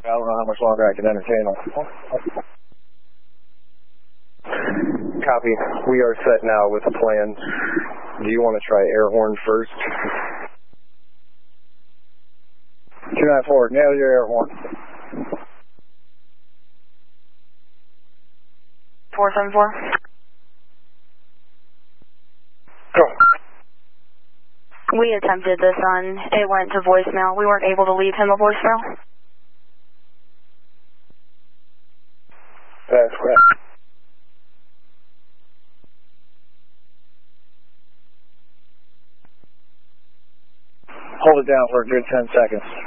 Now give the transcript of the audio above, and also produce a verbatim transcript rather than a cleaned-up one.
I don't know how much longer I can entertain them. Copy. We are set now with the plan. Do you want to try air horn first? two nine four, nail your air horn. four seven four. Go. We attempted this on, it went to voicemail. We weren't able to leave him a voicemail. That's correct. Hold it down for a good ten seconds.